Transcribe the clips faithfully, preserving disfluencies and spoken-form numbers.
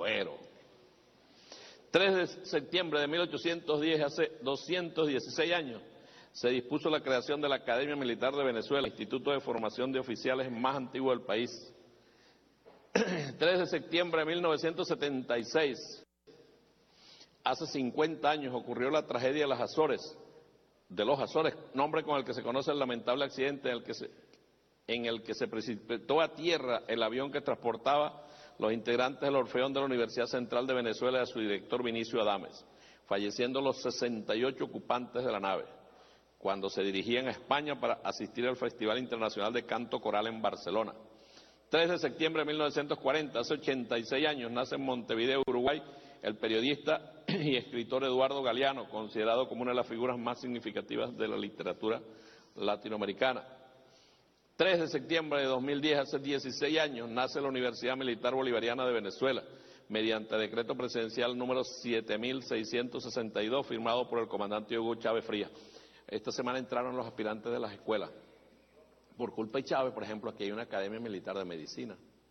Agüero. tres de septiembre de mil ochocientos diez, hace doscientos dieciséis años, se dispuso la creación de la Academia Militar de Venezuela, instituto de formación de oficiales más antiguo del país. tres de septiembre de mil novecientos setenta y seis, hace cincuenta años, ocurrió la tragedia de las Azores, de los Azores, nombre con el que se conoce el lamentable accidente en el que se, en el que se precipitó a tierra el avión que transportaba los integrantes del Orfeón de la Universidad Central de Venezuela y a su director Vinicio Adames, falleciendo los sesenta y ocho ocupantes de la nave, cuando se dirigían a España para asistir al Festival Internacional de Canto Coral en Barcelona. tres de septiembre de mil novecientos cuarenta, hace ochenta y seis años, nace en Montevideo, Uruguay, el periodista y escritor Eduardo Galeano, considerado como una de las figuras más significativas de la literatura latinoamericana. tres de septiembre de dos mil diez, hace dieciséis años, nace la Universidad Militar Bolivariana de Venezuela, mediante decreto presidencial número siete mil seiscientos sesenta y dos, firmado por el comandante Hugo Chávez Frías. Esta semana entraron los aspirantes de las escuelas. Por culpa de Chávez, por ejemplo, aquí hay una Academia Militar de Medicina.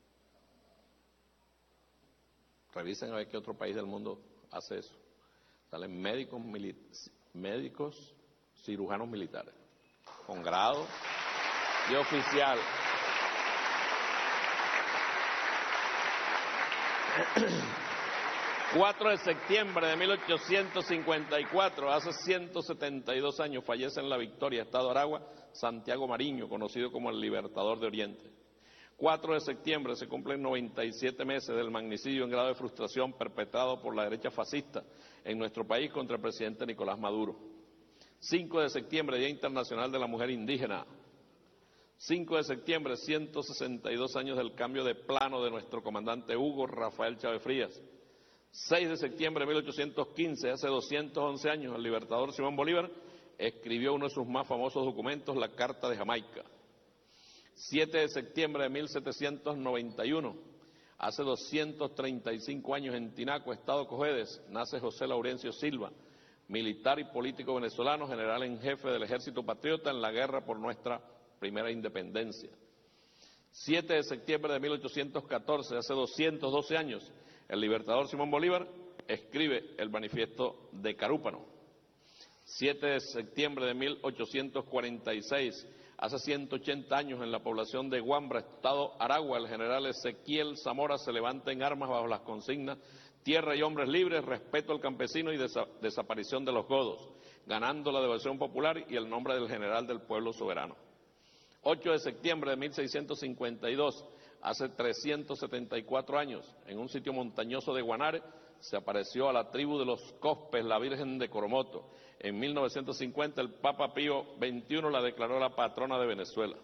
Revisen a ver qué otro país del mundo hace eso. Salen médicos, médicos cirujanos militares, con grado de oficial. cuatro de septiembre de mil ochocientos cincuenta y cuatro, hace ciento setenta y dos años, fallece en La Victoria, Estado Aragua, Santiago Mariño, conocido como el Libertador de Oriente. cuatro de septiembre se cumplen noventa y siete meses del magnicidio en grado de frustración perpetrado por la derecha fascista en nuestro país contra el presidente Nicolás Maduro. cinco de septiembre, Día Internacional de la Mujer Indígena. cinco de septiembre, ciento sesenta y dos años del cambio de plano de nuestro comandante Hugo Rafael Chávez Frías. seis de septiembre de mil ochocientos quince, hace doscientos once años, el libertador Simón Bolívar escribió uno de sus más famosos documentos, la Carta de Jamaica. siete de septiembre de mil setecientos noventa y uno, hace doscientos treinta y cinco años, en Tinaco, Estado Cojedes, nace José Laurencio Silva, militar y político venezolano, general en jefe del Ejército Patriota en la guerra por nuestra primera independencia. siete de septiembre de mil ochocientos catorce, hace doscientos doce años, el libertador Simón Bolívar escribe el Manifiesto de Carúpano. siete de septiembre de mil ochocientos cuarenta y seis, hace ciento ochenta años, en la población de Guambra, Estado Aragua, el general Ezequiel Zamora se levanta en armas bajo las consignas tierra y hombres libres, respeto al campesino y desa desaparición de los godos, ganando la devoción popular y el nombre del general del pueblo soberano. ocho de septiembre de mil seiscientos cincuenta y dos, hace trescientos setenta y cuatro años, en un sitio montañoso de Guanare, se apareció a la tribu de los Cospes la Virgen de Coromoto. En mil novecientos cincuenta el Papa Pío veintiuno la declaró la patrona de Venezuela.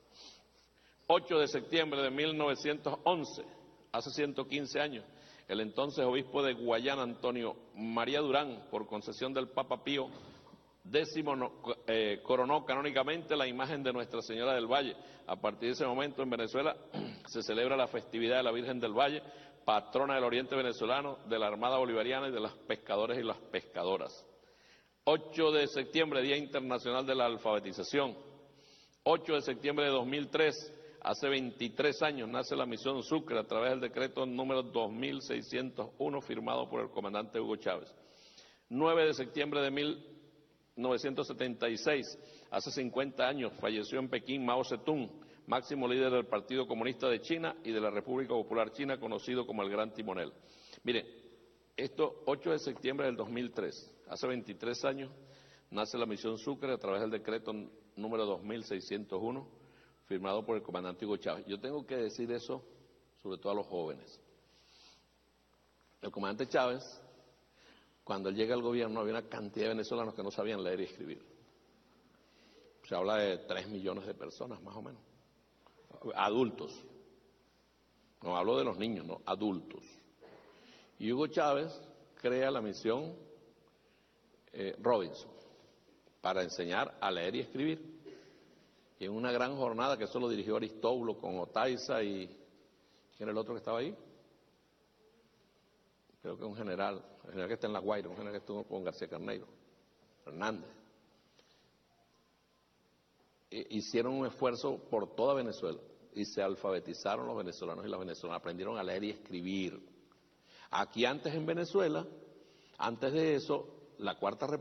ocho de septiembre de mil novecientos once, hace ciento quince años, el entonces obispo de Guayana, Antonio María Durán, por concesión del Papa Pío décimo, eh, coronó canónicamente la imagen de Nuestra Señora del Valle. A partir de ese momento en Venezuela se celebra la festividad de la Virgen del Valle, patrona del oriente venezolano, de la Armada Bolivariana y de los pescadores y las pescadoras. ocho de septiembre, Día Internacional de la Alfabetización. ocho de septiembre de dos mil tres, hace veintitrés años, nace la Misión Sucre a través del decreto número dos mil seiscientos uno, firmado por el comandante Hugo Chávez. nueve de septiembre de mil novecientos setenta y seis, hace cincuenta años, falleció en Pekín Mao Zedong, máximo líder del Partido Comunista de China y de la República Popular China, conocido como el Gran Timonel. Mire, esto, ocho de septiembre del dos mil tres, hace veintitrés años, nace la Misión Sucre a través del decreto número dos mil seiscientos uno, firmado por el comandante Hugo Chávez. Yo tengo que decir eso sobre todo a los jóvenes. El comandante Chávez, cuando él llega al gobierno, había una cantidad de venezolanos que no sabían leer y escribir. Se habla de tres millones de personas, más o menos. Adultos. No hablo de los niños, no, adultos. Y Hugo Chávez crea la misión eh, Robinson para enseñar a leer y escribir. Y en una gran jornada, que eso lo dirigió Aristóbulo con Otaiza y... ¿quién era el otro que estaba ahí? Creo que un general, el general que está en La Guaira, un general que estuvo con García Carneiro, Hernández. E hicieron un esfuerzo por toda Venezuela y se alfabetizaron los venezolanos y las venezolanas, aprendieron a leer y escribir. Aquí antes en Venezuela, antes de eso, la Cuarta República